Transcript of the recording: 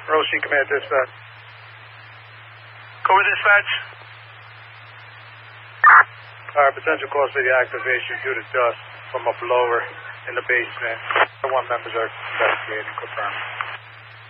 Roshi Command Dispatch. Cover dispatch. Potential cause for the activation due to dust from a blower in the basement. 1 members are investigating. Confirmed.